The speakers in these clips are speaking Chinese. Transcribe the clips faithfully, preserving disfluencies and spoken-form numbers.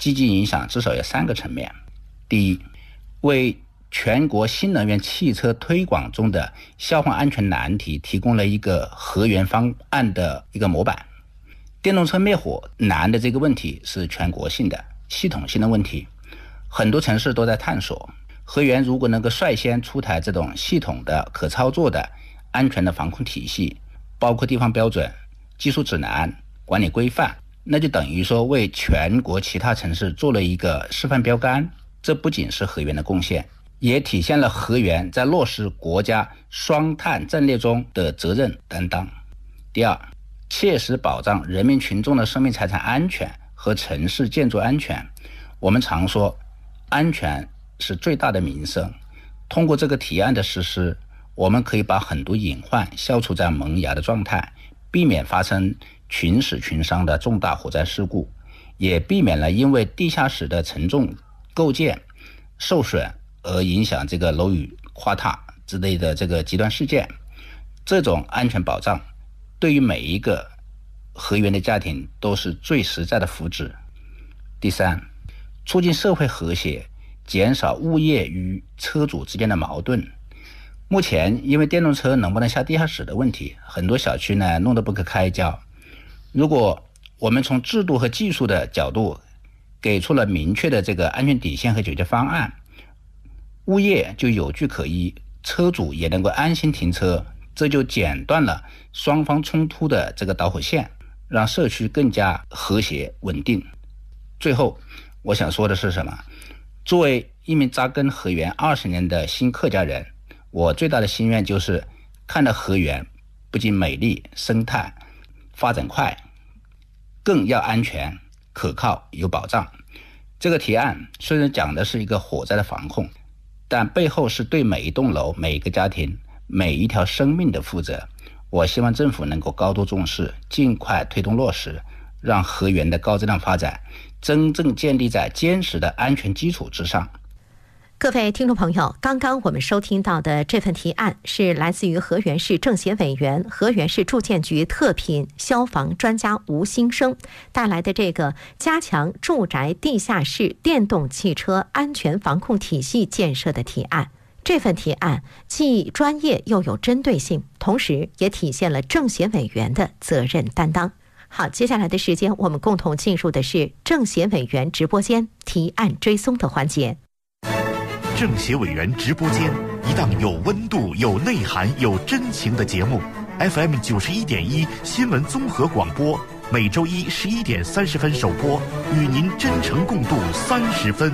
积极影响至少有三个层面。第一，为全国新能源汽车推广中的消防安全难题提供了一个核源方案的一个模板。电动车灭火难的这个问题是全国性的系统性的问题，很多城市都在探索。核源如果能够率先出台这种系统的可操作的安全的防控体系，包括地方标准、技术指南、管理规范，那就等于说为全国其他城市做了一个示范标杆。这不仅是核源的贡献，也体现了核源在落实国家双碳战略中的责任担当。第二，切实保障人民群众的生命财产安全和城市建筑安全。我们常说安全是最大的民生，通过这个提案的实施，我们可以把很多隐患消除在萌芽的状态，避免发生群死群伤的重大火灾事故，也避免了因为地下室的承重构建受损而影响这个楼宇垮塌之类的这个极端事件。这种安全保障对于每一个核源的家庭都是最实在的福祉。第三，促进社会和谐，减少物业与车主之间的矛盾。目前因为电动车能不能下地下室的问题，很多小区呢弄得不可开交。如果我们从制度和技术的角度给出了明确的这个安全底线和解决方案，物业就有据可依，车主也能够安心停车，这就剪断了双方冲突的这个导火线，让社区更加和谐稳定。最后我想说的是什么？作为一名扎根核源二十年的新客家人，我最大的心愿就是看到核源不仅美丽生态发展快，更要安全可靠有保障。这个提案虽然讲的是一个火灾的防控，但背后是对每一栋楼、每一个家庭、每一条生命的负责。我希望政府能够高度重视，尽快推动落实，让核源的高质量发展真正建立在坚实的安全基础之上。 各位听众朋友，刚刚我们收听到的这份提案是来自于河源市政协委员、河源市住建局特聘消防专家吴新生带来的这个加强住宅地下室电动汽车安全防控体系建设的提案。这份提案既专业又有针对性，同时也体现了政协委员的责任担当。好，接下来的时间我们共同进入的是政协委员直播间提案追踪的环节。 政协委员直播间，一档有温度、有内涵、有真情的节目。F M 九十一点一新闻综合广播，每周一十一点三十分首播，与您真诚共度三十分。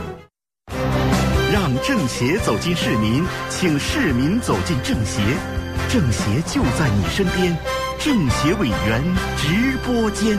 让政协走进市民，请市民走进政协，政协就在你身边。政协委员直播间。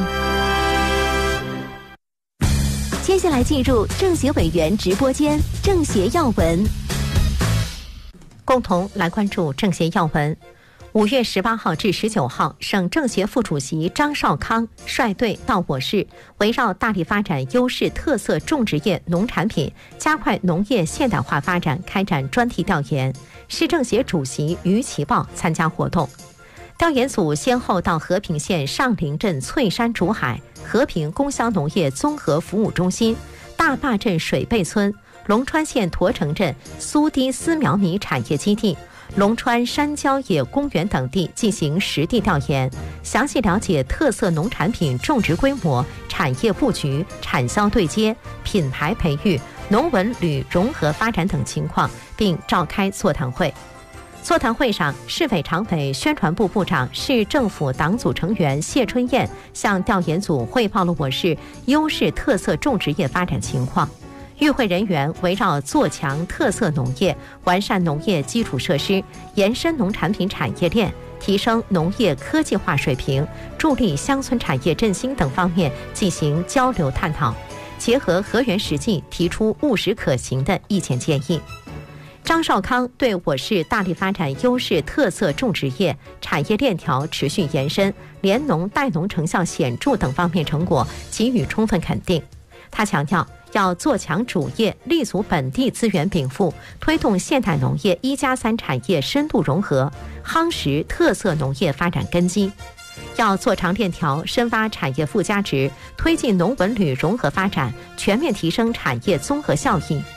接下来进入政协委员直播间，政协要闻。 共同来关注政协要闻。五月十八号至十九号，省政协副主席张绍康率队到我市，围绕大力发展优势特色种植业农产品，加快农业现代化发展开展专题调研。市政协主席于其豹参加活动。调研组先后到和平县上林镇翠山竹海、和平供销农业综合服务中心、大坝镇水贝村、龙川县驼城镇苏堤丝苗米产业基地、龙川山郊野公园等地进行实地调研，详细了解特色农产品种植规模、产业布局、产销对接、品牌培育、农文旅融合发展等情况，并召开座谈会。座谈会上，市委常委、宣传部部长、市政府党组成员谢春燕向调研组汇报了我市优势特色种植业发展情况。与会人员围绕做强特色农业、完善农业基础设施、延伸农产品产业链、提升农业科技化水平、助力乡村产业振兴等方面进行交流探讨，结合河源实际提出务实可行的意见建议。张绍康对我市大力发展优势特色种植业、产业链条持续延伸、联农带农成效显著等方面成果给予充分肯定。他强调，要做强主业，立足本地资源禀赋，推动现代农业一加三产业深度融合，夯实特色农业发展根基。 要做长链条，深挖产业附加值，推进农文旅融合发展，全面提升产业综合效应。